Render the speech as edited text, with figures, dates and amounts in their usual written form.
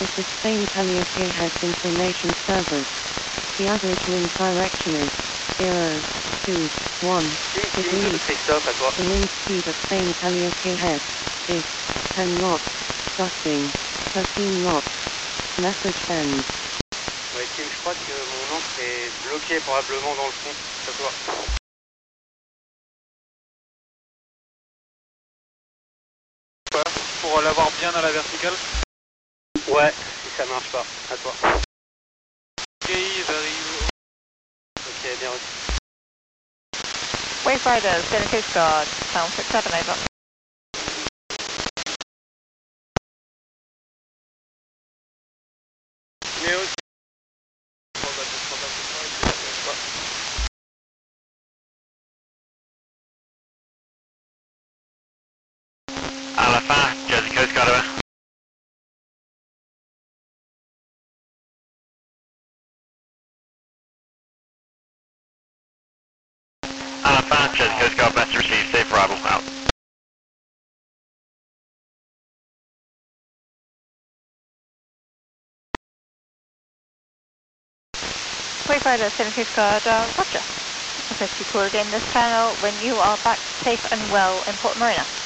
This is Spain Calliope Head Information Service. The average wind direction is 021 degrees. The wind speed at Spain Calliope Head is 10 knots, gusting 13 knots. Message send. Ouais, Tim, je crois que mon ancre est bloquée probablement dans le fond. Ça se voit. Pour l'avoir bien à la verticale. Ouais, si ça marche pas, à toi. Ok, j'arrive. Ok, bien reçu. Waverider, Stena Coast Guard, Sound 67, over. Mais aussi. Alpha, Jersey Coast Guard, over. Alpha, Jersey Coast Guard, best received, safe arrival, out. Waverider, Stena Coast Guard, roger. Request you call again this channel when you are back safe and well in Port Marina.